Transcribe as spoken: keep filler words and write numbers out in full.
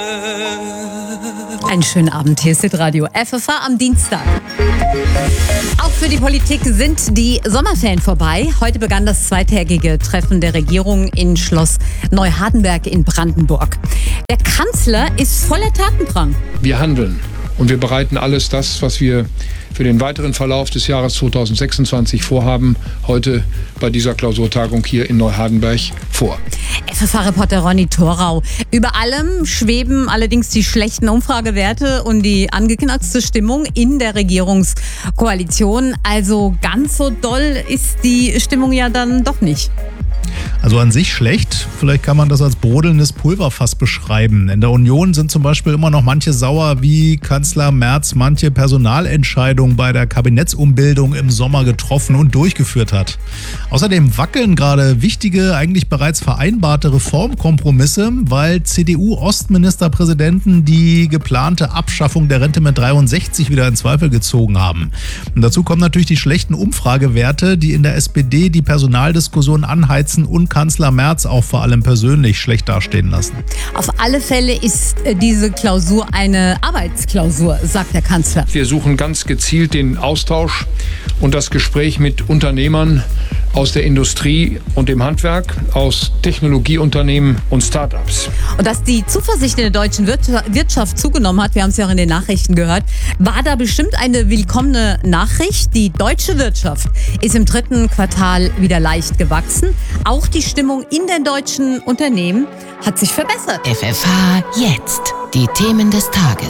Einen schönen Abend, hier ist Hitradio F F H am Dienstag. Auch für die Politik sind die Sommerferien vorbei. Heute begann das zweitägige Treffen der Regierung in Schloss Neuhardenberg in Brandenburg. Der Kanzler ist voller Tatendrang. Wir handeln und wir bereiten alles das, was wir für den weiteren Verlauf des Jahres zweitausendsechsundzwanzig vorhaben, heute bei dieser Klausurtagung hier in Neuhardenberg vor. F F H-Reporter Ronny Thorau. Über allem schweben allerdings die schlechten Umfragewerte und die angeknackste Stimmung in der Regierungskoalition. Also ganz so doll ist die Stimmung ja dann doch nicht. Also an sich schlecht. Vielleicht kann man das als brodelndes Pulverfass beschreiben. In der Union sind zum Beispiel immer noch manche sauer, wie Kanzler Merz manche Personalentscheidungen bei der Kabinettsumbildung im Sommer getroffen und durchgeführt hat. Außerdem wackeln gerade wichtige, eigentlich bereits vereinbarte Reformkompromisse, weil C D U-Ostministerpräsidenten die geplante Abschaffung der Rente mit dreiundsechzig wieder in Zweifel gezogen haben. Und dazu kommen natürlich die schlechten Umfragewerte, die in der S P D die Personaldiskussion anheizen und Kanzler Merz auch vor allem persönlich schlecht dastehen lassen. Auf alle Fälle ist diese Klausur eine Arbeitsklausur, sagt der Kanzler. Wir suchen ganz gezielt den Austausch und das Gespräch mit Unternehmern aus der Industrie und dem Handwerk, aus Technologieunternehmen und Start-ups. Und dass die Zuversicht in der deutschen Wirtschaft zugenommen hat, wir haben es ja auch in den Nachrichten gehört, war da bestimmt eine willkommene Nachricht. Die deutsche Wirtschaft ist im dritten Quartal wieder leicht gewachsen. Auch die Stimmung in den deutschen Unternehmen hat sich verbessert. F F H jetzt. Die Themen des Tages.